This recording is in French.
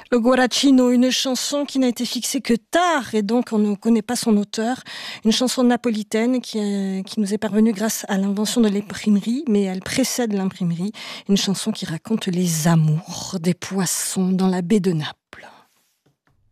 Le Guaracino, une chanson qui n'a été fixée que tard et donc on ne connaît pas son auteur. Une chanson napolitaine qui nous est parvenue grâce à l'invention de l'imprimerie, mais elle précède l'imprimerie. Une chanson qui raconte les amours des poissons dans la baie de Naples.